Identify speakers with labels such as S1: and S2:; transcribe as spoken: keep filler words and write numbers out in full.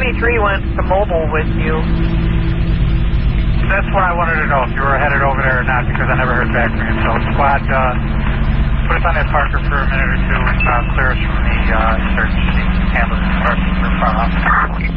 S1: twenty-three went to mobile with you.
S2: That's what I wanted to know, if you were headed over there or not, because I never heard back from you. So, squad, uh, put us on that Parker for a minute or two and uh, clear us from the uh, search. The ambulance department for far off.